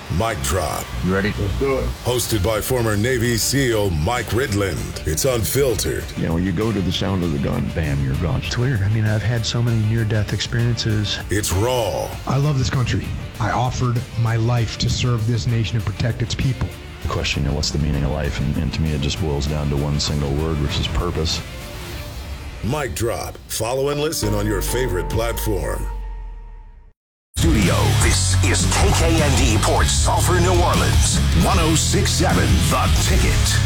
Mic Drop. You ready? Let's do it. Hosted by former Navy SEAL Mike Ridland. It's unfiltered. You know, when you go to the sound of the gun, bam, you're gone. It's weird. I mean, I've had so many near-death experiences. It's raw. I love this country. I offered my life to serve this nation and protect its people. The question, you know, what's the meaning of life? And to me, it just boils down to one single word, which is purpose. Mic Drop. Follow and listen on your favorite platform. Studio. This is KKND Port Sulphur, New Orleans. 106.7 The Ticket.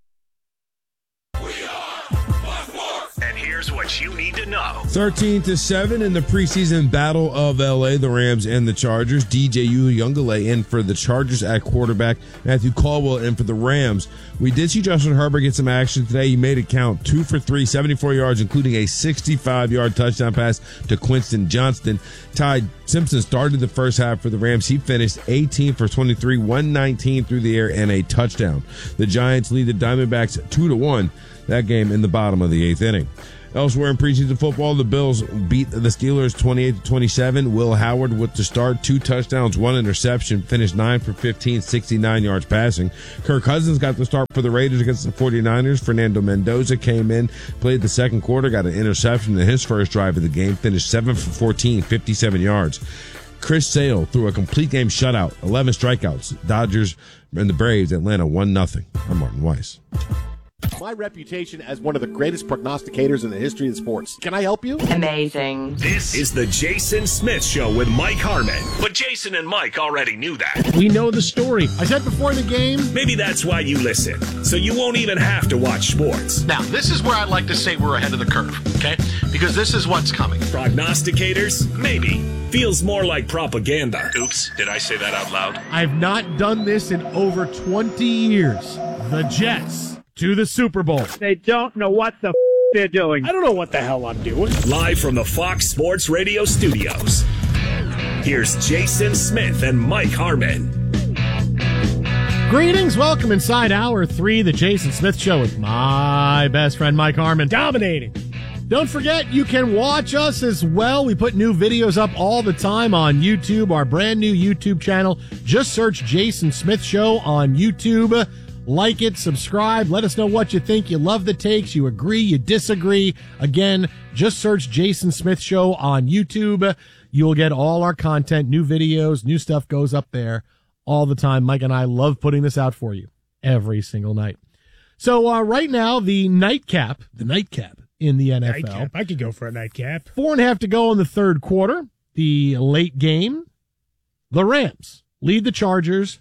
And here's what you need to know. 13-7 in the preseason battle of LA, the Rams and the Chargers. DJ Uiagalelei in for the Chargers at quarterback. Matthew Caldwell in for the Rams. We did see Justin Herbert get some action today. He made it count. 2 for 3, 74 yards, including a 65-yard touchdown pass to Quinton Johnston. Ty Simpson started the first half for the Rams. He finished 18 for 23, 119 through the air, and a touchdown. The Giants lead the Diamondbacks 2-1. That game in the bottom of the 8th inning. Elsewhere in preseason football, the Bills beat the Steelers 28-27. Will Howard with the start, 2 touchdowns, 1 interception, finished 9 for 15, 69 yards passing. Kirk Cousins got the start for the Raiders against the 49ers. Fernando Mendoza came in, played the second quarter, got an interception in his first drive of the game, finished 7 for 14, 57 yards. Chris Sale threw a complete game shutout, 11 strikeouts. Dodgers and the Braves, Atlanta 1-0. I'm Martin Weiss. My reputation as one of the greatest prognosticators in the history of sports. Can I help you? Amazing. This is the Jason Smith Show with Mike Harmon. But Jason and Mike already knew that. We know the story. I said before the game. Maybe that's why you listen, so you won't even have to watch sports. Now, this is where I'd like to say we're ahead of the curve, okay? Because this is what's coming. Prognosticators? Maybe. Feels more like propaganda. Oops, did I say that out loud? I've not done this in over 20 years. The Jets to the Super Bowl. They don't know what the they're doing. I don't know what the hell I'm doing. Live from the Fox Sports Radio studios, here's Jason Smith and Mike Harmon. Greetings, welcome inside Hour 3, the Jason Smith Show with my best friend Mike Harmon. Dominating. Don't forget, you can watch us as well. We put new videos up all the time on YouTube, our brand new YouTube channel. Just search Jason Smith Show on YouTube. Like it, subscribe, let us know what you think. You love the takes, you agree, you disagree. Again, just search Jason Smith Show on YouTube. You'll get all our content, new videos, new stuff goes up there all the time. Mike and I love putting this out for you every single night. So right now, the nightcap in the NFL. Nightcap. I could go for a nightcap. 4.5 to go in the third quarter. The late game, the Rams lead the Chargers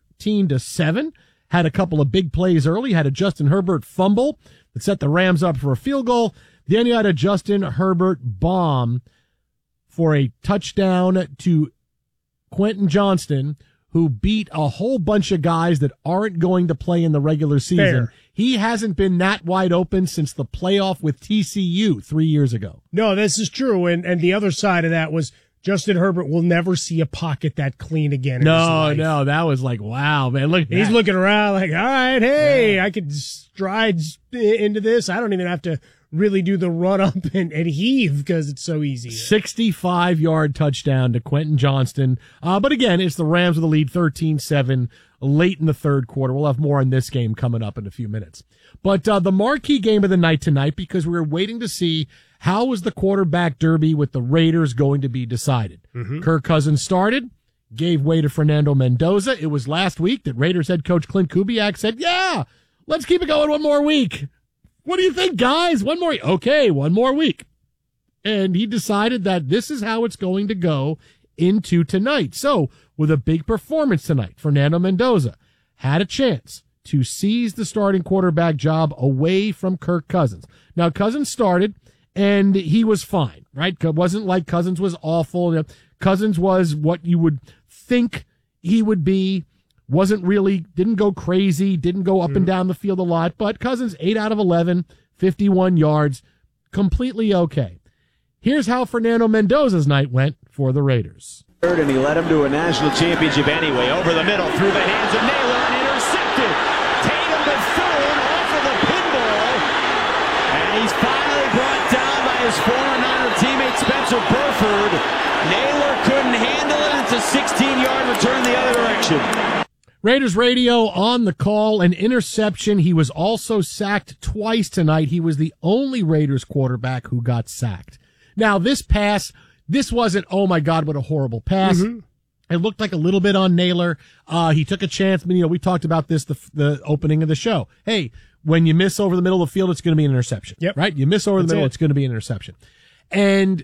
13-7. Had a couple of big plays early, had a Justin Herbert fumble that set the Rams up for a field goal. Then you had a Justin Herbert bomb for a touchdown to Quinton Johnston, who beat a whole bunch of guys that aren't going to play in the regular season. Fair. He hasn't been that wide open since the playoff with TCU 3 years ago. No, this is true. And the other side of that was Justin Herbert will never see a pocket that clean again. No, that was like, wow, man. Look, he's looking around like, all right, hey, yeah. I could stride into this. I don't even have to really do the run up and heave because it's so easy. 65-yard touchdown to Quinton Johnston. But again, it's the Rams with the lead 13-7 late in the third quarter. We'll have more on this game coming up in a few minutes. But the marquee game of the night tonight, because we were waiting to see how was the quarterback derby with the Raiders going to be decided. Mm-hmm. Kirk Cousins started, gave way to Fernando Mendoza. It was last week that Raiders head coach Clint Kubiak said, yeah, let's keep it going one more week. What do you think, guys? One more. Okay, one more week. And he decided that this is how it's going to go into tonight. So with a big performance tonight, Fernando Mendoza had a chance to seize the starting quarterback job away from Kirk Cousins. Now, Cousins started, and he was fine, right? It wasn't like Cousins was awful. Cousins was what you would think he would be. Wasn't really, didn't go crazy, didn't go up and down the field a lot, but Cousins 8 out of 11, 51 yards, completely okay. Here's how Fernando Mendoza's night went for the Raiders. And he led him to a national championship anyway. Over the middle, through the hands of Naylor, and intercepted. Tatum Bethune off of the pinball. And he's finally brought down by his former Niner teammate Spencer Burford. Naylor couldn't handle it. It's a 16-yard return the other direction. interception. Raiders radio on the call, an interception. He was also sacked twice tonight. He was the only Raiders quarterback who got sacked. Now, this pass, this wasn't, oh my God, what a horrible pass. Mm-hmm. It looked like a little bit on Naylor. He took a chance. You know, we talked about this the opening of the show. Hey, when you miss over the middle of the field, it's going to be an interception. Yep. Right? You miss over the middle, it's going to be an interception. And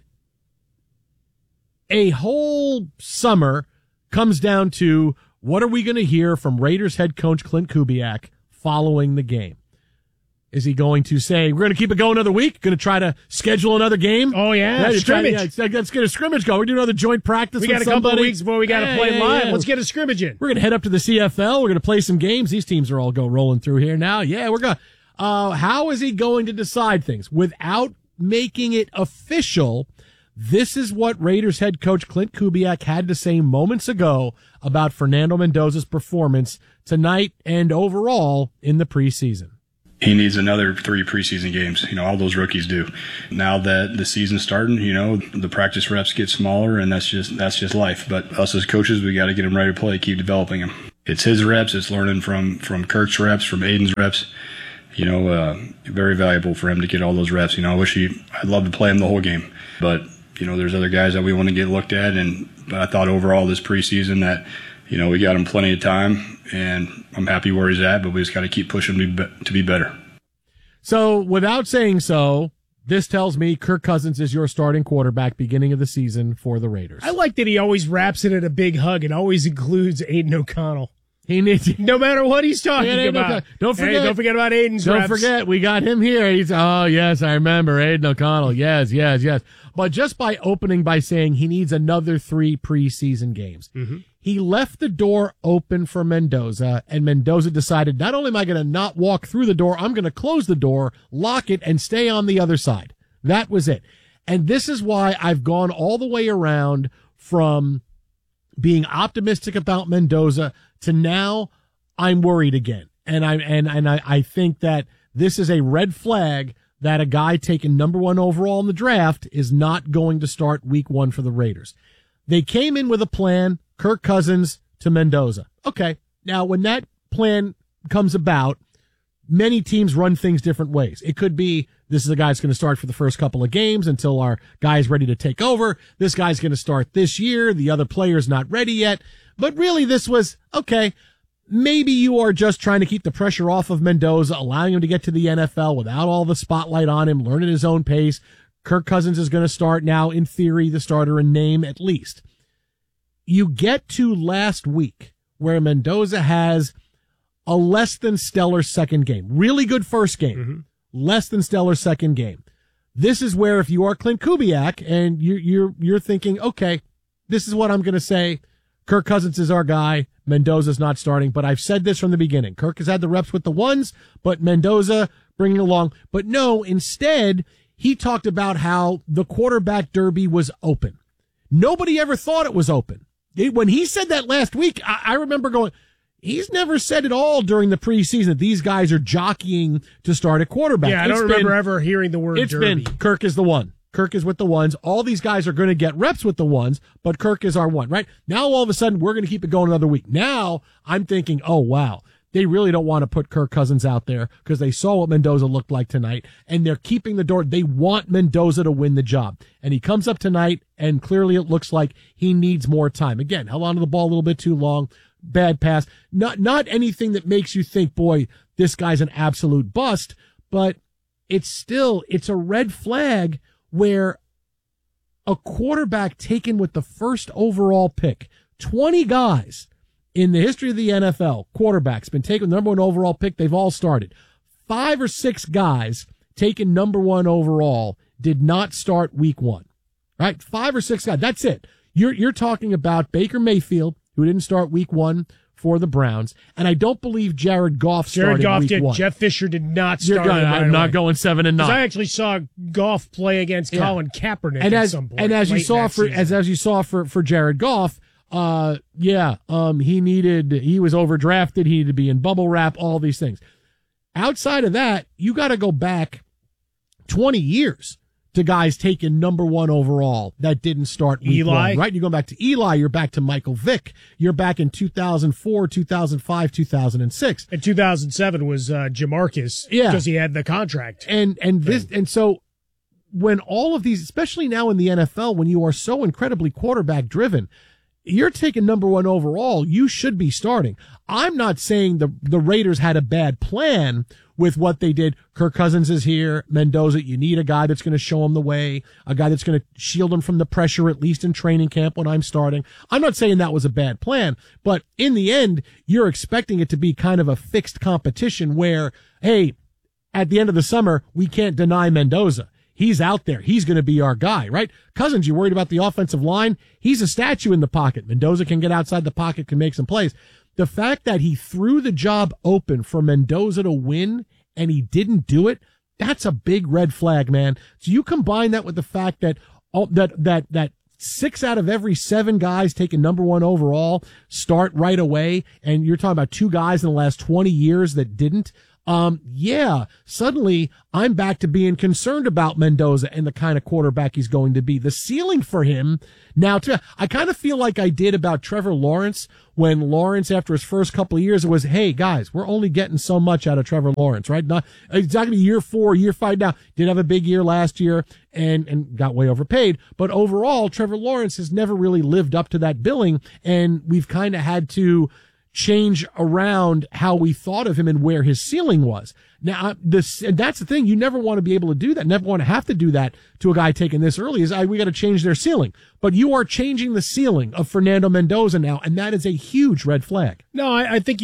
a whole summer comes down to, what are we going to hear from Raiders head coach Clint Kubiak following the game? Is he going to say, we're going to keep it going another week? Going to try to schedule another game? Oh, yeah. Scrimmage. Let's get a scrimmage going. We're doing another joint practice with somebody. We got a couple of weeks before we got to play live. Let's get a scrimmage in. We're going to head up to the CFL. We're going to play some games. These teams are all rolling through here now. Yeah, we're going to. How is he going to decide things? Without making it official, this is what Raiders head coach Clint Kubiak had to say moments ago about Fernando Mendoza's performance tonight and overall in the preseason. He needs another 3 preseason games. You know, all those rookies do. Now that the season's starting, you know, the practice reps get smaller, and that's just life. But us as coaches, we got to get him ready to play, keep developing him. It's his reps. It's learning from Kirk's reps, from Aiden's reps. You know, very valuable for him to get all those reps. You know, I'd love to play him the whole game, but you know, there's other guys that we want to get looked at, but I thought overall this preseason that, you know, we got him plenty of time, and I'm happy where he's at, but we just got to keep pushing to be better. So, without saying so, this tells me Kirk Cousins is your starting quarterback beginning of the season for the Raiders. I like that he always wraps it in a big hug and always includes Aiden O'Connell. He needs no matter what he's talking about. Don't forget about Aiden's Don't reps. forget, we got him here. Oh, yes, I remember. Aiden O'Connell. Yes. But just by opening by saying he needs another 3 preseason games, he left the door open for Mendoza, and Mendoza decided, not only am I going to not walk through the door, I'm going to close the door, lock it, and stay on the other side. That was it. And this is why I've gone all the way around from being optimistic about Mendoza to now I'm worried again. And I think that this is a red flag that a guy taken number 1 overall in the draft is not going to start week 1 for the Raiders. They came in with a plan, Kirk Cousins to Mendoza. Okay. Now, when that plan comes about, many teams run things different ways. It could be, this is a guy that's going to start for the first couple of games until our guy is ready to take over. This guy's going to start this year. The other player's not ready yet. But really, this was, okay, maybe you are just trying to keep the pressure off of Mendoza, allowing him to get to the NFL without all the spotlight on him, learn at his own pace. Kirk Cousins is going to start now, in theory, the starter in name at least. You get to last week where Mendoza has a less than stellar second game. Really good first game. Less than stellar second game. This is where, if you are Clint Kubiak and you're thinking, okay, this is what I'm going to say. Kirk Cousins is our guy. Mendoza's not starting, but I've said this from the beginning. Kirk has had the reps with the ones, but Mendoza bringing along. But no, instead, he talked about how the quarterback derby was open. Nobody ever thought it was open. When he said that last week, I remember going, he's never said at all during the preseason that these guys are jockeying to start a quarterback. Yeah, I don't remember ever hearing the word derby. It's been, Kirk is the one. Kirk is with the ones. All these guys are going to get reps with the ones, but Kirk is our one, right? Now, all of a sudden, we're going to keep it going another week. Now, I'm thinking, oh, wow, they really don't want to put Kirk Cousins out there because they saw what Mendoza looked like tonight, and they're keeping the door. They want Mendoza to win the job. And he comes up tonight, and clearly it looks like he needs more time. Again, held onto the ball a little bit too long. Bad pass. Not anything that makes you think, boy, this guy's an absolute bust, but it's a red flag where a quarterback taken with the first overall pick, 20 guys in the history of the NFL, quarterbacks been taken number 1 overall pick, they've all started. 5 or 6 guys taken number 1 overall did not start week 1. Right? 5 or 6 guys. That's it. You're talking about Baker Mayfield, who didn't start week 1 for the Browns, and I don't believe Jared Goff started week 1. Jeff Fisher did not start. I'm not going 7-9. Because I actually saw Goff play against Colin Kaepernick at some point. And as you saw for Jared Goff, he was overdrafted. He needed to be in bubble wrap. All these things. Outside of that, you got to go back 20 years to guys taken number 1 overall that didn't start week Eli. 1, right? You're going back to Eli. You're back to Michael Vick. You're back in 2004, 2005, 2006. And 2007 was Jamarcus. Yeah. Because he had the contract. And so when all of these, especially now in the NFL, when you are so incredibly quarterback driven, you're taking number 1 overall, you should be starting. I'm not saying the Raiders had a bad plan with what they did. Kirk Cousins is here. Mendoza, you need a guy that's going to show him the way, a guy that's going to shield him from the pressure, at least in training camp when I'm starting. I'm not saying that was a bad plan, but in the end, you're expecting it to be kind of a fixed competition where, hey, at the end of the summer, we can't deny Mendoza. He's out there. He's going to be our guy, right? Cousins, you're worried about the offensive line? He's a statue in the pocket. Mendoza can get outside the pocket, can make some plays. The fact that he threw the job open for Mendoza to win and he didn't do it, that's a big red flag, man. So you combine that with the fact that that 6 out of every 7 guys taking number 1 overall start right away, and you're talking about 2 guys in the last 20 years that didn't. Suddenly I'm back to being concerned about Mendoza and the kind of quarterback he's going to be. The ceiling for him now, I kind of feel like I did about Trevor Lawrence when Lawrence, after his first couple of years, it was, hey guys, we're only getting so much out of Trevor Lawrence, right? Not exactly year 4, year 5 now. Did have a big year last year and got way overpaid. But overall, Trevor Lawrence has never really lived up to that billing, and we've kind of had to change around how we thought of him and where his ceiling was. Now, that's the thing. You never want to be able to do that. Never want to have to do that to a guy taken this early. We got to change their ceiling. But you are changing the ceiling of Fernando Mendoza now, and that is a huge red flag. No, I think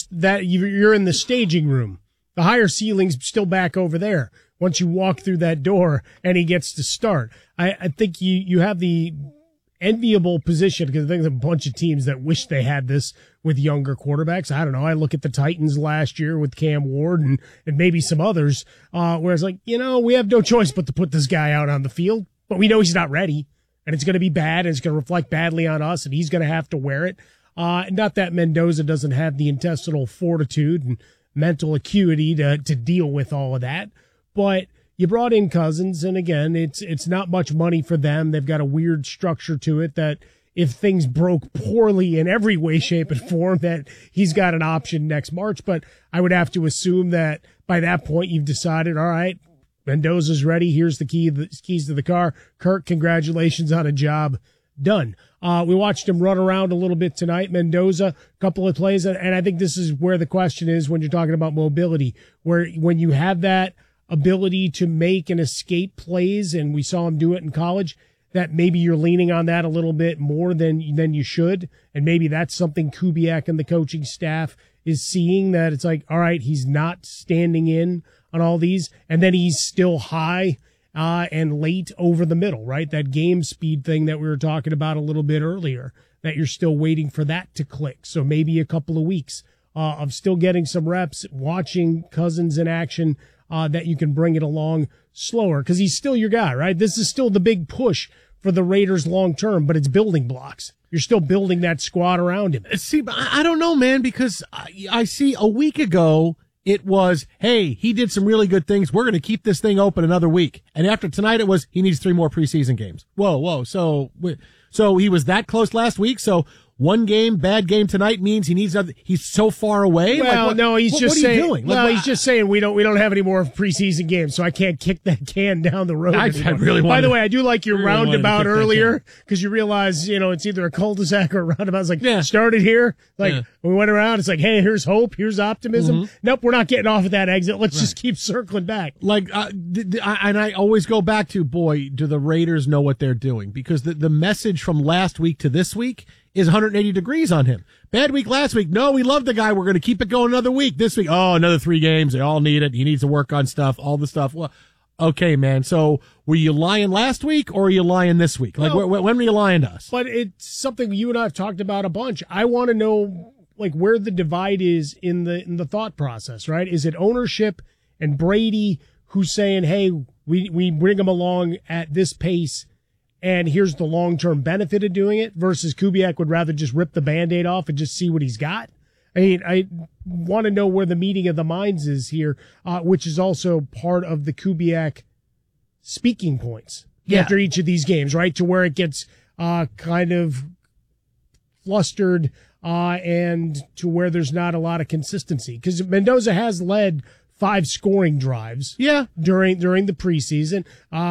you're in the staging room. The higher ceiling's still back over there. Once you walk through that door and he gets to start, I think you have the enviable position, because I think there's a bunch of teams that wish they had this with younger quarterbacks. I don't know. I look at the Titans last year with Cam Ward and maybe some others, where it's like, we have no choice but to put this guy out on the field, but we know he's not ready, and it's going to be bad, and it's going to reflect badly on us, and he's going to have to wear it. Not that Mendoza doesn't have the intestinal fortitude and mental acuity to deal with all of that, but you brought in Cousins, and again, it's not much money for them. They've got a weird structure to it that if things broke poorly in every way, shape, and form, that he's got an option next March. But I would have to assume that by that point you've decided, all right, Mendoza's ready. Here's the keys to the car. Kirk, congratulations on a job done. We watched him run around a little bit tonight. Mendoza, a couple of plays, and I think this is where the question is when you're talking about mobility, where when you have that ability to make and escape plays, and we saw him do it in college, that maybe you're leaning on that a little bit more than you should, and maybe that's something Kubiak and the coaching staff is seeing, that it's like, all right, he's not standing in on all these, and then he's still high and late over the middle, right? That game speed thing that we were talking about a little bit earlier, that you're still waiting for that to click. So maybe a couple of weeks of still getting some reps, watching Cousins in action, that you can bring it along slower, because he's still your guy, right? This is still the big push for the Raiders long term, but it's building blocks. You're still building that squad around him. See, I don't know, man, because I see a week ago it was, hey, he did some really good things. We're going to keep this thing open another week. And after tonight, it was, he needs 3 more preseason games. Whoa. So he was that close last week. So one game, bad game tonight means he needs another. He's so far away. Well, no, he's just saying. What are you doing? Well, he's just saying we don't have any more preseason games, so I can't kick that can down the road. I really want. By the way, I do like your roundabout earlier, because you realize it's either a cul-de-sac or a roundabout. It's like, started here, we went around. It's like, hey, here's hope, here's optimism. Mm-hmm. Nope, we're not getting off at that exit. Let's just keep circling back. And I always go back to, boy, do the Raiders know what they're doing? Because the message from last week to this week is 180 degrees on him. Bad week last week. No, we love the guy. We're going to keep it going another week. This week, another 3 games. They all need it. He needs to work on stuff, all the stuff. Well, okay, man. So were you lying last week or are you lying this week? When were you lying to us? But it's something you and I have talked about a bunch. I want to know where the divide is in the thought process, right? Is it ownership and Brady who's saying, hey, we bring him along at this pace, and here's the long-term benefit of doing it, versus Kubiak would rather just rip the Band-Aid off and just see what he's got? I mean, I want to know where the meeting of the minds is here, which is also part of the Kubiak speaking points Yeah. after each of these games, right? To where it gets kind of flustered and to where there's not a lot of consistency. Because Mendoza has led 5 scoring drives during the preseason.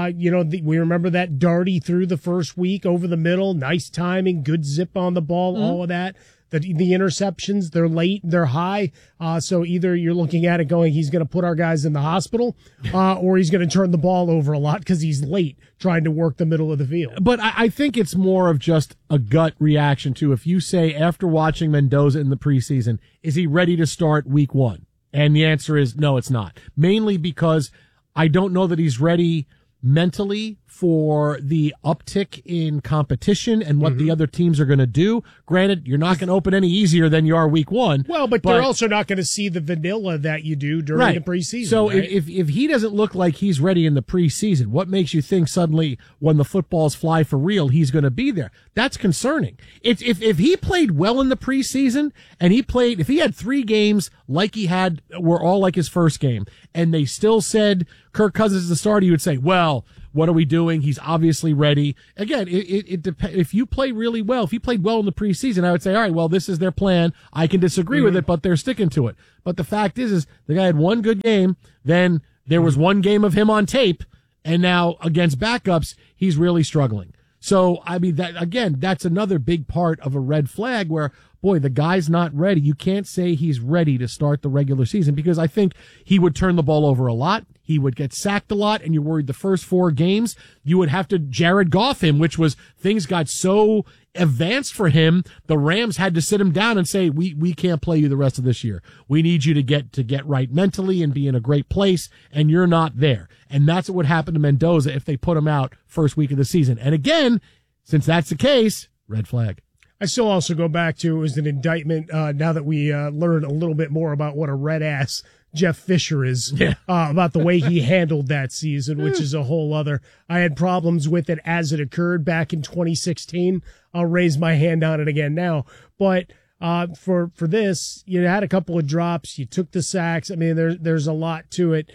We remember that dart he threw the first week over the middle. Nice timing, good zip on the ball, all of that. The interceptions, they're late, they're high. So either you're looking at it going, he's going to put our guys in the hospital, or he's going to turn the ball over a lot because he's late trying to work the middle of the field. But I think it's more of just a gut reaction to if you say after watching Mendoza in the preseason, is he ready to start week 1? And the answer is no, it's not. Mainly because I don't know that he's ready mentally for the uptick in competition and what the other teams are going to do. Granted, you're not going to open any easier than you are week 1. Well, but they're also not going to see the vanilla that you do during the preseason. So right? if he doesn't look like he's ready in the preseason, what makes you think suddenly when the footballs fly for real, he's going to be there? That's concerning. If he played well in the preseason and if he had 3 games like he had, were all like his first game, and they still said Kirk Cousins is the starter, you would say, well, what are we doing? He's obviously ready. Again, it depends. If you play really well, if you played well in the preseason, I would say, all right, well, this is their plan. I can disagree with it, but they're sticking to it. But the fact is the guy had 1 good game. Then there was 1 game of him on tape. And now against backups, he's really struggling. So, I mean, that's another big part of a red flag where, boy, the guy's not ready. You can't say he's ready to start the regular season because I think he would turn the ball over a lot. He would get sacked a lot, and you're worried the first 4 games, you would have to Jared Goff him, which was things got so advanced for him. The Rams had to sit him down and say, we can't play you the rest of this year. We need you to get right mentally and be in a great place, and you're not there. And that's what would happen to Mendoza if they put him out first week of the season. And again, since that's the case, red flag. I still also go back to it was an indictment now that we learned a little bit more about what a red ass Jeff Fisher is, about the way he handled that season, which is a whole other. I had problems with it as it occurred back in 2016. I'll raise my hand on it again now. But for this, you had a couple of drops. You took the sacks. I mean, there's a lot to it.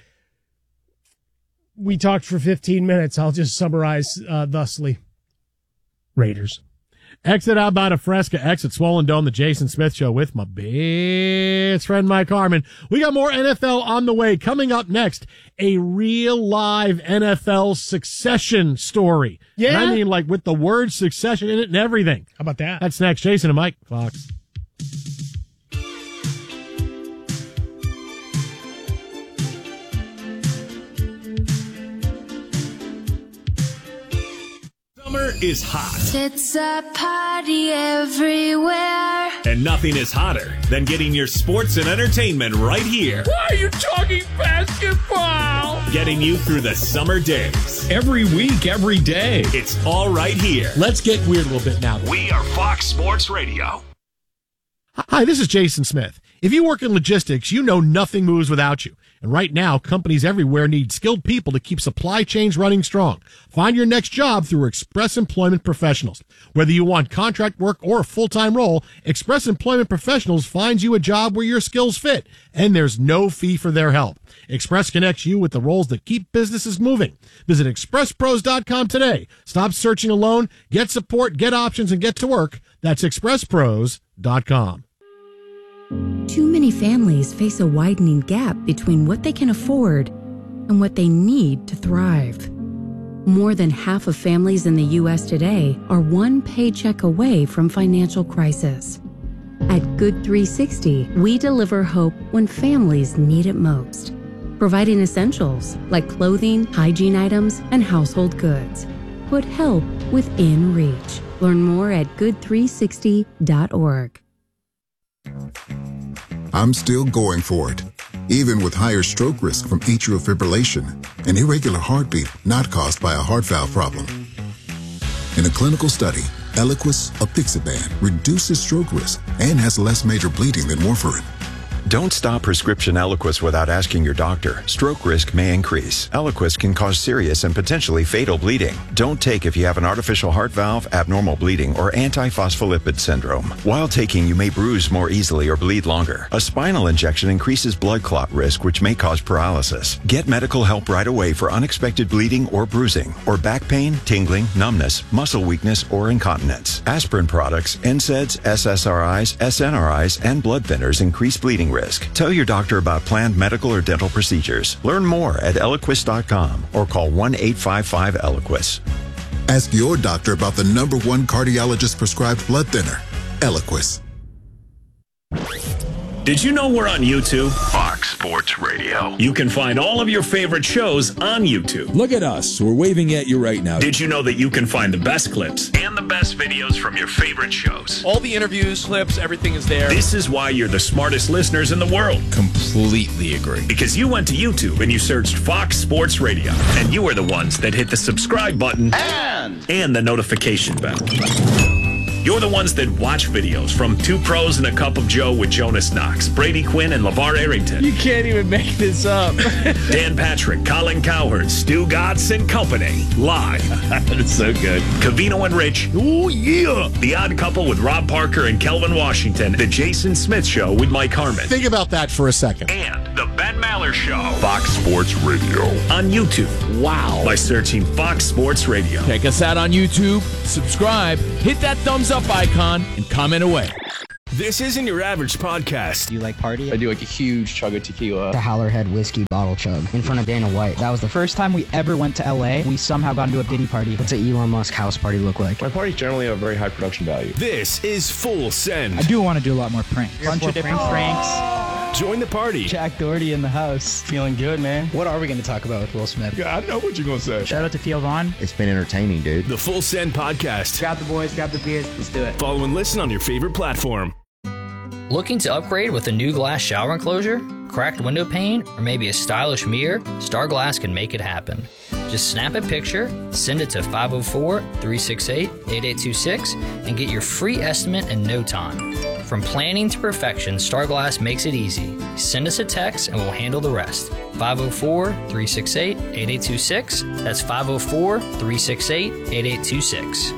We talked for 15 minutes. I'll just summarize thusly. Raiders. Exit outbound of Fresca, exit Swollen Dome, the Jason Smith Show with my best friend Mike Harmon. We got more NFL on the way. Coming up next, a real live NFL succession story. Yeah. And I mean like with the word succession in it and everything. How about that? That's next. Jason and Mike, Fox. Summer is hot. It's a party everywhere. And nothing is hotter than getting your sports and entertainment right here. Why are you talking basketball? Getting you through the summer days. Every week, every day. It's all right here. Let's get weird a little bit now. We are Fox Sports Radio. Hi, this is Jason Smith. If you work in logistics, you know nothing moves without you. And right now, companies everywhere need skilled people to keep supply chains running strong. Find your next job through Express Employment Professionals. Whether you want contract work or a full-time role, Express Employment Professionals finds you a job where your skills fit, and there's no fee for their help. Express connects you with the roles that keep businesses moving. Visit expresspros.com today. Stop searching alone, get support, get options, and get to work. That's expresspros.com. Too many families face a widening gap between what they can afford and what they need to thrive. More than half of families in the U.S. today are one paycheck away from financial crisis. At Good 360, we deliver hope when families need it most, providing essentials like clothing, hygiene items, and household goods. Put help within reach. Learn more at good360.org. I'm still going for it, even with higher stroke risk from atrial fibrillation, an irregular heartbeat not caused by a heart valve problem. In a clinical study, Eliquis apixaban reduces stroke risk and has less major bleeding than warfarin. Don't stop prescription Eliquis without asking your doctor. Stroke risk may increase. Eliquis can cause serious and potentially fatal bleeding. Don't take if you have an artificial heart valve, abnormal bleeding, or antiphospholipid syndrome. While taking, you may bruise more easily or bleed longer. A spinal injection increases blood clot risk, which may cause paralysis. Get medical help right away for unexpected bleeding or bruising, or back pain, tingling, numbness, muscle weakness, or incontinence. Aspirin products, NSAIDs, SSRIs, SNRIs, and blood thinners increase bleeding risk. Tell your doctor about planned medical or dental procedures. Learn more at Eliquis.com or call 1-855-ELIQUIS. Ask your doctor about the #1 cardiologist prescribed blood thinner, Eliquis. Did you know we're on YouTube? Fox Sports Radio. You can find all of your favorite shows on YouTube. Look at us. We're waving at you right now. Did you know that you can find the best clips and the best videos from your favorite shows? All the interviews, clips, everything is there. This is why you're the smartest listeners in the world. Completely agree. Because you went to YouTube and you searched Fox Sports Radio. And you are the ones that hit the subscribe button and the notification bell. You're the ones that watch videos from Two Pros and a Cup of Joe with Jonas Knox, Brady Quinn, and LeVar Arrington. You can't even make this up. Dan Patrick, Colin Cowherd, Stu Gatz, and company. Live. That's so good. Covino and Rich. Oh, yeah. The Odd Couple with Rob Parker and Kelvin Washington. The Jason Smith Show with Mike Harmon. Think about that for a second. And The Ben Maller Show. Fox Sports Radio. On YouTube. Wow. By searching Fox Sports Radio. Check us out on YouTube. Subscribe. Hit that thumbs up icon and comment away. This isn't your average podcast. Do you like party? I do like a huge chug of tequila. The Howlerhead whiskey bottle chug in front of Dana White. That was the first time we ever went to LA. We somehow got into a Diddy party. What's an Elon Musk house party look like? My parties generally have a very high production value. This is Full Send. I do want to do a lot more pranks. Bunch of different pranks. Join the party. Jack Doherty in the house. Feeling good, man. What are we going to talk about with Will Smith? Yeah, I know what you're going to say. Shout out to Theo Vaughn. It's been entertaining, dude. The Full Send Podcast. Grab the boys, grab the beers. Let's do it. Follow and listen on your favorite platform. Looking to upgrade with a new glass shower enclosure, cracked window pane, or maybe a stylish mirror? Star Glass can make it happen. Just snap a picture, send it to 504-368-8826, and get your free estimate in no time. From planning to perfection, Star Glass makes it easy. Send us a text and we'll handle the rest. 504-368-8826. That's 504-368-8826.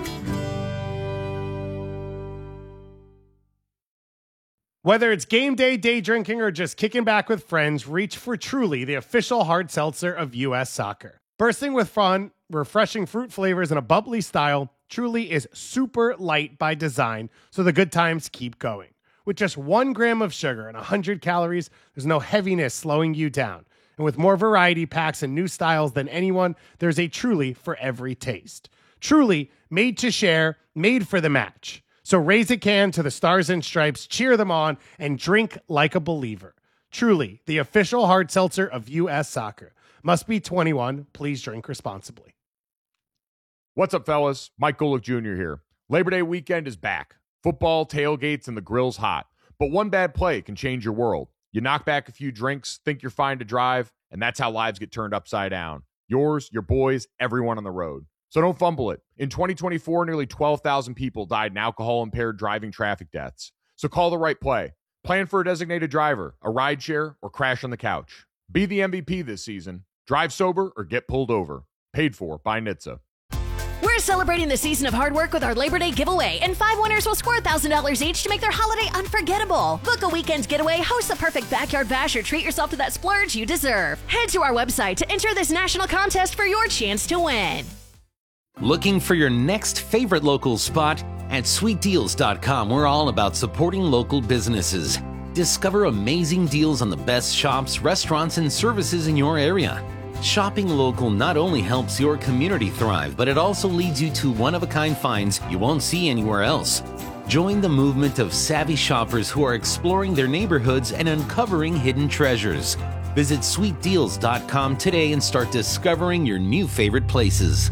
Whether it's game day, day drinking, or just kicking back with friends, reach for Truly, the official hard seltzer of U.S. Soccer. Bursting with fun, refreshing fruit flavors, and a bubbly style, Truly is super light by design, so the good times keep going. With just 1 gram of sugar and 100 calories, there's no heaviness slowing you down. And with more variety packs and new styles than anyone, there's a Truly for every taste. Truly, made to share, made for the match. So raise a can to the Stars and Stripes, cheer them on, and drink like a believer. Truly, the official hard seltzer of U.S. Soccer. Must be 21. Please drink responsibly. What's up, fellas? Mike Golick Jr. here. Labor Day weekend is back. Football, tailgates, and the grill's hot. But one bad play can change your world. You knock back a few drinks, think you're fine to drive, and that's how lives get turned upside down. Yours, your boys, everyone on the road. So don't fumble it. In 2024, nearly 12,000 people died in alcohol-impaired driving traffic deaths. So call the right play. Plan for a designated driver, a rideshare, or crash on the couch. Be the MVP this season. Drive sober or get pulled over. Paid for by NHTSA. We're celebrating the season of hard work with our Labor Day giveaway, and 5 winners will score $1,000 each to make their holiday unforgettable. Book a weekend getaway, host the perfect backyard bash, or treat yourself to that splurge you deserve. Head to our website to enter this national contest for your chance to win. Looking for your next favorite local spot? At sweetdeals.com, we're all about supporting local businesses. Discover amazing deals on the best shops, restaurants, and services in your area. Shopping local not only helps your community thrive, but it also leads you to one-of-a-kind finds you won't see anywhere else. Join the movement of savvy shoppers who are exploring their neighborhoods and uncovering hidden treasures. Visit sweetdeals.com today and start discovering your new favorite places.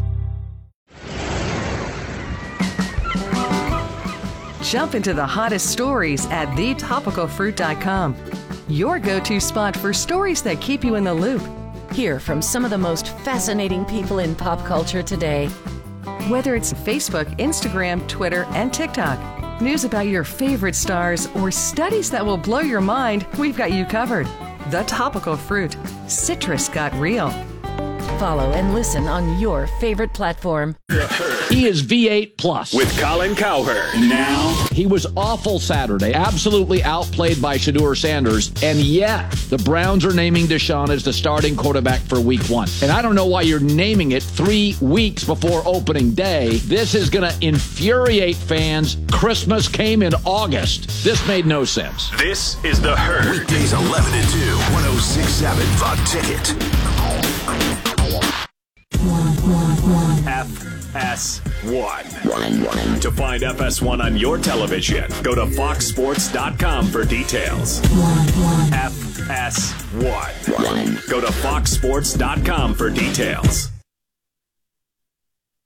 Jump into the hottest stories at thetopicalfruit.com. Your go-to spot for stories that keep you in the loop. Hear from some of the most fascinating people in pop culture today. Whether it's Facebook, Instagram, Twitter, and TikTok, news about your favorite stars, or studies that will blow your mind, we've got you covered. The Topical Fruit. Citrus got real. Follow and listen on your favorite platform. He is V8 Plus. With Colin Cowherd. Now, he was awful Saturday, absolutely outplayed by Shedeur Sanders, and yet the Browns are naming Deshaun as the starting quarterback for Week 1. And I don't know why you're naming it 3 weeks before opening day. This is going to infuriate fans. Christmas came in August. This made no sense. This is The Herd. Weekdays 11 to 2, 106.7 The Ticket. FS1. To find FS1 on your television, go to foxsports.com for details. FS1. Go to foxsports.com for details.